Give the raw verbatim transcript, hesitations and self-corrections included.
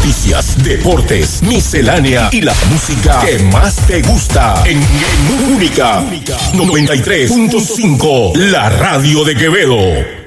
noticias, deportes, miscelánea y la música que más te gusta en, en Única noventa y tres punto cinco, la radio de Quevedo.